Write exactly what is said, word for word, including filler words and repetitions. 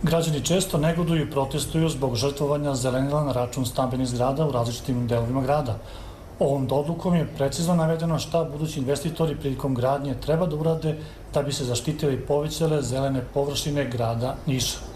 Građani često negoduju i protestuju zbog žrtvovanja zelenila na račun stambenih zgrada u različitim delovima grada. Ovom odlukom je precizno navedeno šta budući investitori prilikom gradnje treba da urade da bi se zaštitile i povećale zelene površine grada Niša.